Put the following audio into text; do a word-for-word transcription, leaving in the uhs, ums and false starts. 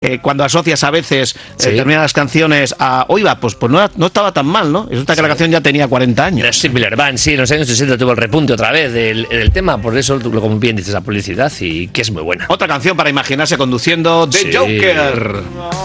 eh, cuando asocias a veces Sí. eh, determinadas canciones a, oiga, pues, pues no, era- no estaba tan mal, ¿no? Resulta que Sí. la canción ya tenía cuarenta años. The Similar Band, sí, en los años sesenta tuvo el repunte otra vez del, del tema, por eso, lo como bien dices, la publicidad, y que es muy buena. Otra canción para imaginarse conduciendo, The Sí. Joker.